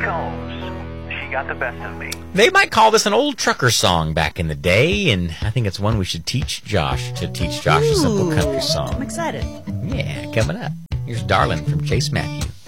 Combs, She Got the Best of Me. They might call this an old trucker song back in the day, and I think it's one we should teach Josh a simple country song. I'm excited. Yeah, coming up. Here's Darlin' from Chase Matthew.